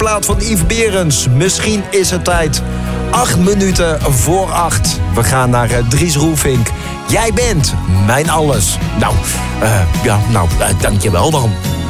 plaat van Yves Berends. Misschien is het tijd. 8 minuten voor 8. We gaan naar Dries Roelvink. Jij bent mijn alles. Dankjewel dan.